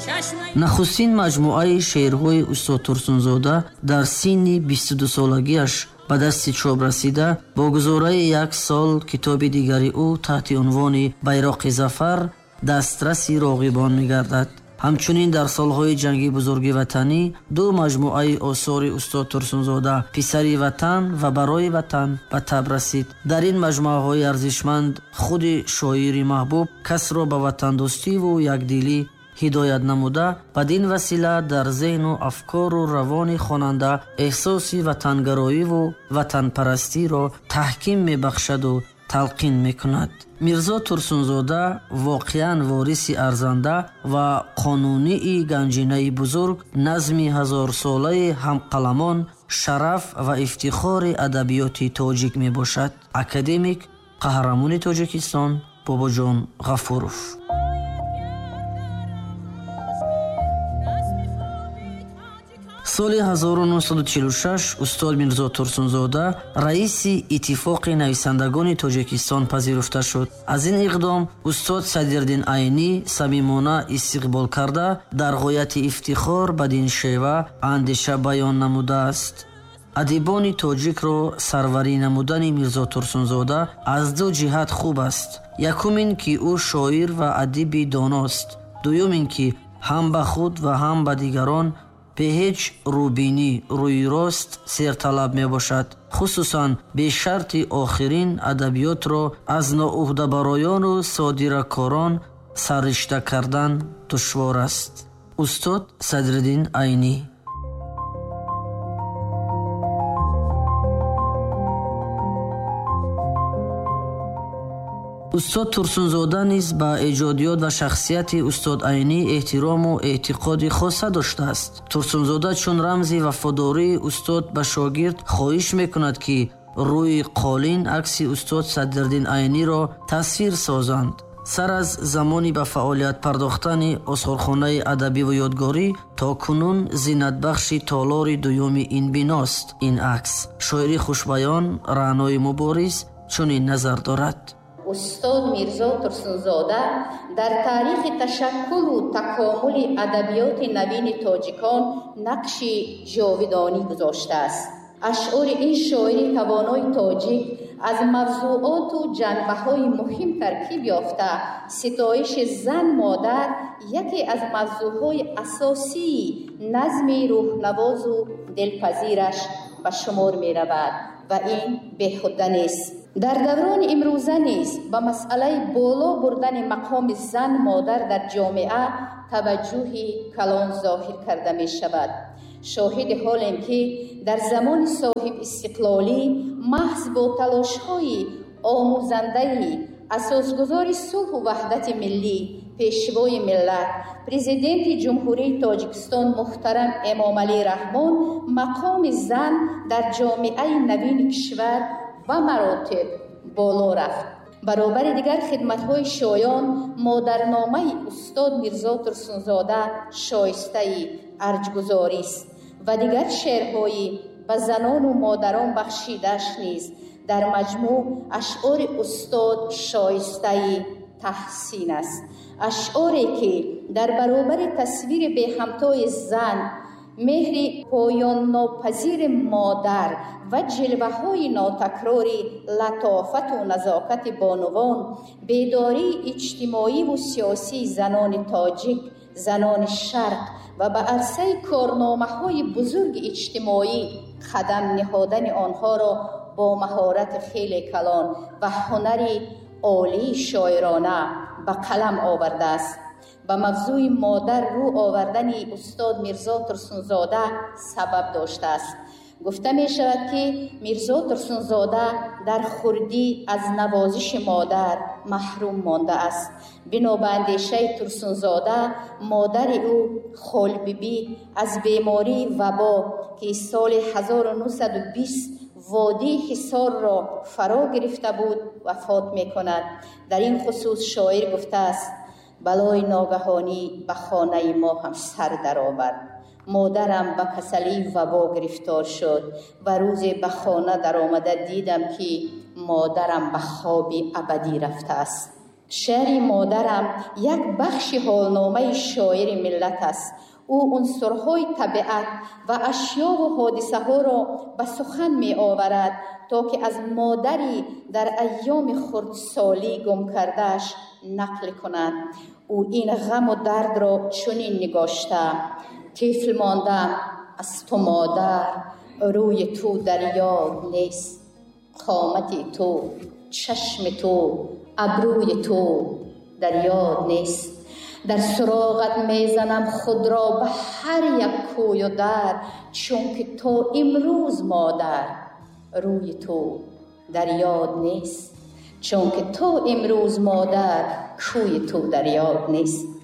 нахустин маҷмуаи шеърҳои устод Турсунзода дар синни 22 солагиаш ба дасти чоп расида, бо гузораи 1 сол китоби дигари ӯ таҳти унвони Байроқи зафар дастраси роғибон мегардад. ҳамчунин дар солҳои ҷанги бузурги ватанӣ 2 маҷмуаи осори устод Турсунзода писари ватан ва барои ватан ба таб расид. дар ин маҷмуаҳои арзишманд худи шоири маҳбуб касро ба ватандӯстиву якдилӣ ҳидоят намуда, бадин васила дар зеҳну афкору равони хонанда эҳсоси ватангароиву ватанпарастиро таҳким мебахшаду талқин мекунад. мирзо Турсунзода воқеан вориси арзанда ва қонунии ганҷинаи бузург, назми ҳазорсолаи ҳамқаламон, шараф ва ифтихори адабиёти тоҷик мебошад. академик, қаҳрамони Тоҷикистон Бобоҷон Ғафуров. соли 1946 устод Мирзо Турсунзода раиси Иттифоқи нависандагони Тоҷикистон пазируфта шуд. аз ин иқдом устод Садриддин Айнӣ самимона истиқбол карда, дар ғояти ифтихор бадин шева андеша баён намудааст. адибони тоҷикро сарварӣ намудани Мирзо Турсунзода аз 2 ҷиҳат хуб аст. якум ин ки ӯ шоир ва адиби доност, дуюм ин ки ҳам ба худ ва ҳам ба дигарон به هیچ روبینی روی راست سرطلب می باشد. خصوصاً به شرط آخرین ادبیات را از ناعهده برایان و صادرکاران سررشته کردن دشوار است. استاد صدرالدین عینی. استاد турсунзода низ ба эҷодиёт ва шахсияти устод Айнӣ эҳтирому эътиқоди хоса доштааст. турсунзода чун рамзи вафодории устод ба шогирд хоҳиш мекунад ки рӯи қолин акси устод Садриддин Айниро тасвир созанд. сар аз замони ба фаъолият пардохтани осорхонаи адабиву ёдгорӣ то кунун зиннатбахши толори дуюми ин биност. ин акс шоири хушбаён Раънои Мубориз чунин назар дорад: استاد میرزا ترسنزاده در تاریخ تشکل و تکامل ادبیات نوین تاجیکان نقشی جاودانی گذاشته است. اشعار این شاعر توانای تاجیک از موضوعات و جنبه‌های مهم ترکیب یافته ستایش زن مادر یکی از موضوعهای اساسی نظم روح‌نواز و دلپذیرش به شمار می‌رود و این بیهوده نیست. در دوران امروزه نیز به مسئله بالا بردن مقام زن مادر در جامعه توجه کلان ظاهر کرده می شود. شاهد حالیم که در زمان صاحب استقلالی محض با تلاش های آموزنده اساسگذار صلح و وحدت ملی پیشوای ملت پرزیدنت جمهوری تاجیکستان محترم امامعلی رحمان مقام زن در جامعه نوین کشور و مراتب بالا رفت. برابر دیگر خدمت‌های شایان مادرنامه استاد میرزا ترسنزاده شایسته ارجگذاری است و دیگر شعرهای به زنان و مادران بخشیده‌اش نیز در مجموع اشعار استاد شایسته تحسین است. اشعاری که در برابر تصویر به همتای زن، مهر پایان ناپذیر مادر و جلوه های ناتکراری لطافت و نزاکت بانوان، بیداری اجتماعی و سیاسی زنان تاجیک، زنان شرق و به عرصه کارنامه های بزرگ اجتماعی قدم نهادن آنها را با مهارت خیلی کلان و هنری عالی شاعرانه به قلم آورده است. به موضوع مادر رو آوردن استاد میرزا ترسنزاده سبب داشته است. گفته می شود که میرزا ترسنزاده در خردی از نوازش مادر محروم مانده است. بنا به اندیشه ترسنزاده مادر او خال بیبی از بیماری وبا که سال 1920 وادی حصار را فرا گرفته بود وفات می کند. در این خصوص شاعر گفته است: بلای ناگهانی به خانه ما هم سر در آورد. مادرم به کسلی وبا گرفتار شد و روزی به خانه در آمده دیدم که مادرم به خوابی ابدی رفته است. شعر مادرم یک بخش حالنامه شاعر ملت است. او عنصرهای طبیعت و اشیا و حادثه ها را به سخن می آورد تا که از مادری در ایام خردسالی گم کردهش نقل کند. او این غم و درد را چنین نگاشته: طفل ماندم از تو مادر، روی تو در یاد نیست. قامت تو، چشم تو، ابروی تو در یاد نیست. در سراغت میزنم خود را به هر یک کوی و در، چون که تو امروز مادر، روی تو در یاد نیست. چون که تو امروز مادر، کوی تو در یاد نیست.